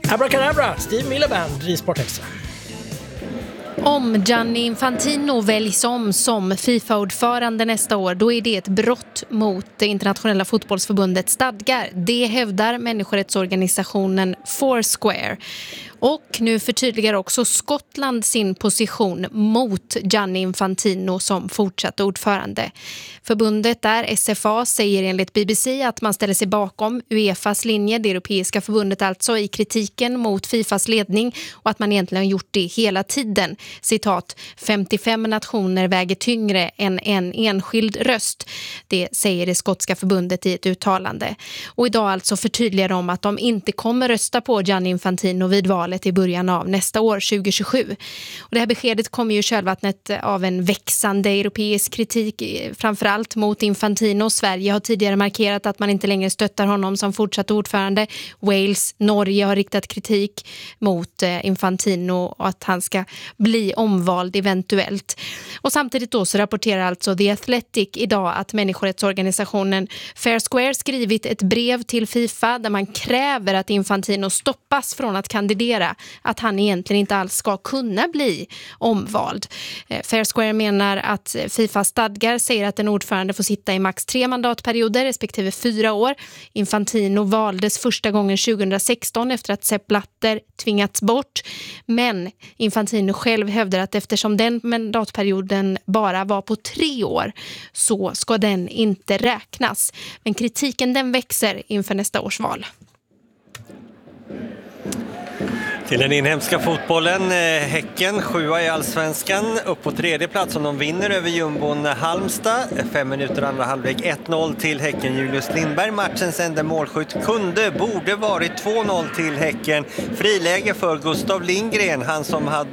Abracadabra, Steve Miliband i Sportextra. Om Gianni Infantino väljs som FIFA-ordförande nästa år, då är det ett brott mot det internationella fotbollsförbundets stadgar. Det hävdar människorättsorganisationen Foursquare. Och nu förtydligar också Skottland sin position mot Gianni Infantino som fortsatt ordförande. Förbundet där, SFA, säger enligt BBC att man ställer sig bakom UEFAs linje, det europeiska förbundet alltså, i kritiken mot FIFAs ledning och att man egentligen har gjort det hela tiden. Citat, 55 nationer väger tyngre än en enskild röst. Det säger det skotska förbundet i ett uttalande. Och idag alltså förtydligar de att de inte kommer rösta på Gianni Infantino vid valet i början av nästa år, 2027. Och det här beskedet kommer ju kölvattnet av en växande europeisk kritik, framförallt mot Infantino. Sverige har tidigare markerat att man inte längre stöttar honom som fortsatt ordförande. Wales, Norge har riktat kritik mot Infantino och att han ska bli omvald eventuellt. Och samtidigt då så rapporterar alltså The Athletic idag att människorättsorganisationen Foursquare skrivit ett brev till FIFA där man kräver att Infantino stoppas från att kandidera, att han egentligen inte alls ska kunna bli omvald. Foursquare menar att FIFAs stadgar säger att en ordförande får sitta i max 3 mandatperioder respektive 4 år. Infantino valdes första gången 2016 efter att Sepp Blatter tvingats bort. Men Infantino själv hävdar att eftersom den mandatperioden bara var på 3 år så ska den inte räknas. Men kritiken den växer inför nästa års val. Till den inhemska fotbollen, Häcken 7 i Allsvenskan, upp på 3:e plats om de vinner över jumbon Halmstad. 5 minuter andra halvlek, 1-0 till Häcken. Julius Lindberg, matchens enda målskytt, borde varit 2-0 till Häcken. Friläge för Gustav Lindgren, han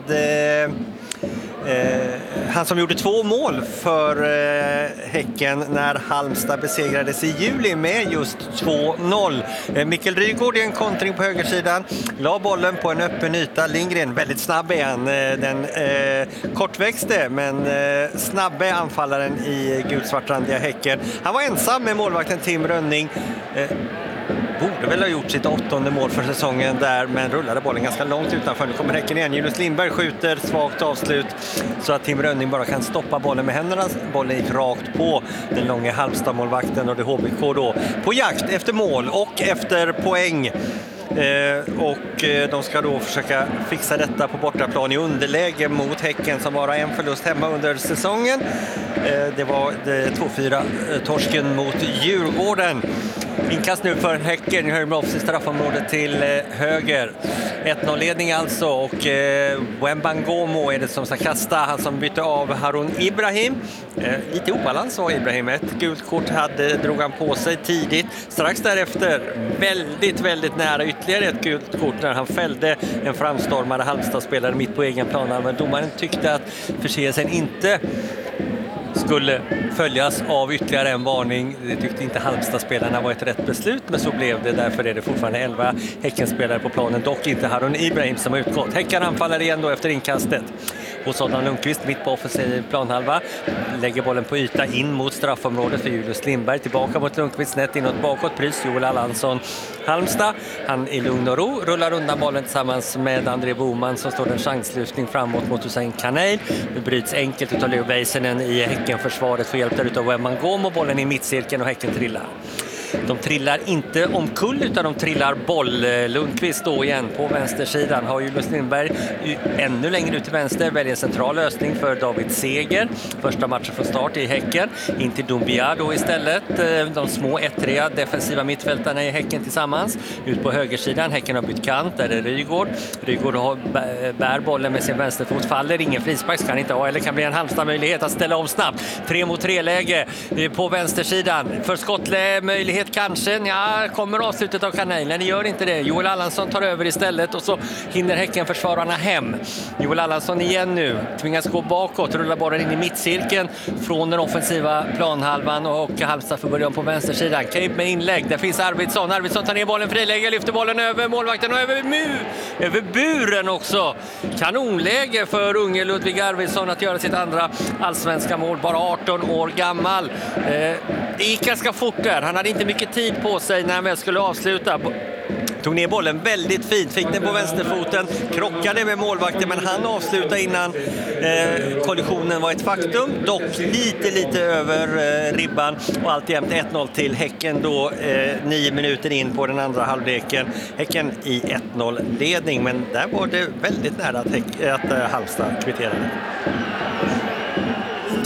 som gjorde 2 mål för Häcken när Halmstad besegrades i juli med just 2-0. Mikkel Rygaard i en kontring på högersidan, la bollen på en öppen yta. Lindgren, väldigt snabb är han, den kortväxte men snabbe anfallaren i gulsvartrandiga Häcken. Han var ensam med målvakten Tim Rönning. Borde väl ha gjort sitt 8:e mål för säsongen där, men rullade bollen ganska långt utanför. Nu kommer Häcken igen. Julius Lindberg skjuter, svagt avslut så att Tim Rönning bara kan stoppa bollen med händerna. Bollen gick rakt på den långa Halmstad-målvakten och det HBK då på jakt efter mål och efter poäng. Och de ska då försöka fixa detta på bortaplan i underläge mot Häcken som bara en förlust hemma under säsongen. Det var 2-4-torsken mot Djurgården. Inkast nu för Häcken i Höjbroffs i straffområdet till höger. 1-0-ledning alltså och Wembangomo är det som ska kasta. Han som bytte av Harun Ibrahim. Lite obalans var Ibrahim. Ett gult kort drog han på sig tidigt. Strax därefter väldigt nära ytterligare ett gult kort när han fällde en framstormare Halmstad-spelare mitt på egen plan. Men domaren tyckte att förseelsen inte skulle följas av ytterligare en varning. Det tyckte inte Halmstad-spelarna var ett rätt beslut, men så blev det. Därför är det fortfarande 11 Häckenspelare på planen, dock inte Harun Ibrahim som har utgått. Häcken anfaller igen då efter inkastet. Och Adam Lundqvist mitt på offensiv planhalva lägger bollen på yta in mot straffområdet för Julius Lindberg. Tillbaka mot Lundqvist, snett inåt bakåt. Prys Joel Allansson. Halmstad, han i lugn och ro rullar undan bollen tillsammans med André Boman som står en chanslyftning framåt mot Hussein Kanel. Det bryts enkelt utav Leo Väisänen i Häckenförsvaret för hjälp där utav Wembangomo. Bollen i mittcirkeln och Häcken trillar. De trillar inte omkull utan de trillar boll. Lundqvist då igen på vänstersidan. Har Julius Lindberg ännu längre ut till vänster. Väljer en central lösning för David Seger. Första matchen från start i Häcken. In till Doumbia då istället. De små 1-3 defensiva mittfältarna i Häcken tillsammans. Ut på högersidan. Häcken har bytt kant. Där är Rygaard. Rygaard bär bollen med sin vänsterfot. Faller. Ingen frispark kan inte ha. Eller kan bli en Halmstad-möjlighet att ställa om snabbt. 3-mot-3-läge på vänstersidan. För skottle möjlighet kanske. Ja, kommer avslutet av kanalen. Det gör inte det. Joel Allansson tar över istället och så hinner Häcken-försvararna hem. Joel Allansson igen nu. Tvingas gå bakåt. Rullar bollen in i mittcirkeln från den offensiva planhalvan och Halmstad får börja på vänstersidan. Cape med inlägg. Där finns Arvidsson. Arvidsson tar ner bollen, friläge, lyfter bollen över målvakten och över buren också. Kanonläge för unge Ludvig Arvidsson att göra sitt andra allsvenska mål. Bara 18 år gammal. Det gick ganska fort där. Han hade inte mycket tid på sig när han väl skulle avsluta. tog ner bollen väldigt fint, fick den på vänsterfoten, krockade med målvakten, men han avslutade innan kollisionen var ett faktum, dock lite över ribban, och alltjämt 1-0 till Häcken då 9 minuter in på den andra halvleken. Häcken i 1-0 ledning, men där var det väldigt nära att Halmstad kvitterade.